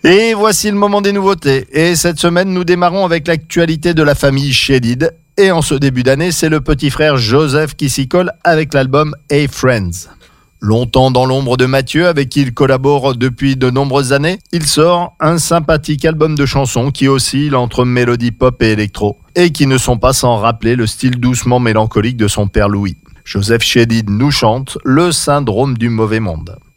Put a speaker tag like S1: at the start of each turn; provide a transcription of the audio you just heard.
S1: Et voici le moment des nouveautés. Et cette semaine, nous démarrons avec l'actualité de la famille Shedid. Et en ce début d'année, c'est le petit frère Joseph qui s'y colle avec l'album Hey Friends. Longtemps dans l'ombre de Mathieu, avec qui il collabore depuis de nombreuses années, il sort un sympathique album de chansons qui oscille entre mélodie pop et électro, et qui ne sont pas sans rappeler le style doucement mélancolique de son père Louis. Joseph Shedid nous chante le syndrome du mauvais monde.